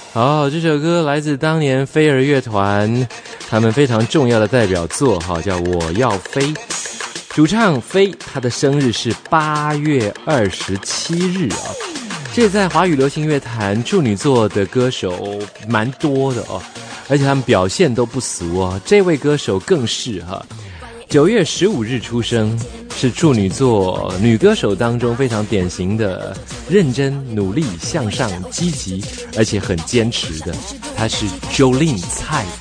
好，这首歌来自当年飞儿乐团，他们非常重要的代表作叫《我要飞》。主唱飞，他的生日是8月27日啊。这在华语流行乐坛处女座的歌手蛮多的哦，而且他们表现都不俗哦。这位歌手更是9月15日出生，是处女座女歌手当中非常典型的认真、努力、向上、积极，而且很坚持的。她是 Jolin 蔡